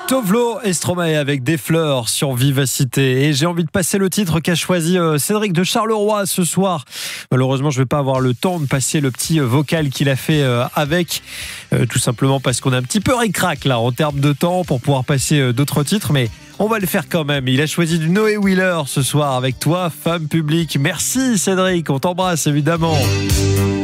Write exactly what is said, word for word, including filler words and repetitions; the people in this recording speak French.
Tovlo et Stromae avec des fleurs sur Vivacité. Et j'ai envie de passer le titre qu'a choisi Cédric de Charleroi ce soir. Malheureusement, je ne vais pas avoir le temps de passer le petit vocal qu'il a fait avec, tout simplement parce qu'on a un petit peu ric-rac là en termes de temps pour pouvoir passer d'autres titres, mais on va le faire quand même. Il a choisi du Noé Wheeler ce soir avec toi, Femme publique. Merci Cédric, on t'embrasse évidemment.